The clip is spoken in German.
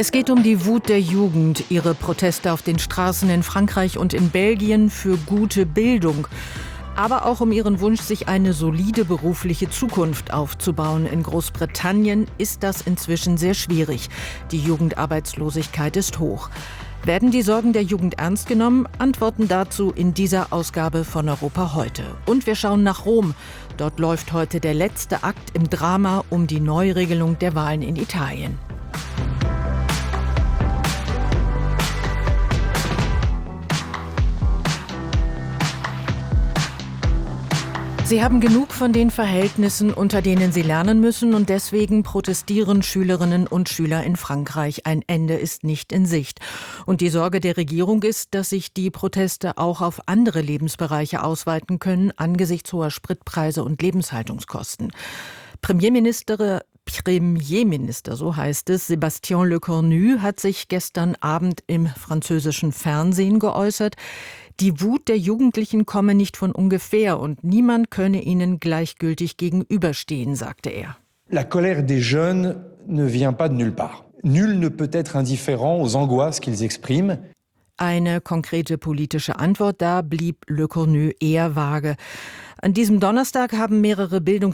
Es geht um die Wut der Jugend, ihre Proteste auf den Straßen in Frankreich und in Belgien für gute Bildung. Aber auch um ihren Wunsch, sich eine solide berufliche Zukunft aufzubauen. In Großbritannien ist das inzwischen sehr schwierig. Die Jugendarbeitslosigkeit ist hoch. Werden die Sorgen der Jugend ernst genommen? Antworten dazu in dieser Ausgabe von Europa heute. Und wir schauen nach Rom. Dort läuft heute der letzte Akt im Drama um die Neuregelung der Wahlen in Italien. Sie haben genug von den Verhältnissen, unter denen sie lernen müssen, und deswegen protestieren Schülerinnen und Schüler in Frankreich. Ein Ende ist nicht in Sicht. Und die Sorge der Regierung ist, dass sich die Proteste auch auf andere Lebensbereiche ausweiten können, angesichts hoher Spritpreise und Lebenshaltungskosten. Premierminister, so heißt es, Sébastien Lecornu hat sich gestern Abend im französischen Fernsehen geäußert. Die Wut der Jugendlichen komme nicht von ungefähr und niemand könne ihnen gleichgültig gegenüberstehen, sagte er. La colère des jeunes ne vient pas de nulle part. Nul ne peut être indifférent aux angoisses qu'ils expriment. Eine konkrete politische Antwort, da blieb Lecornu eher vage. An diesem Donnerstag haben mehrere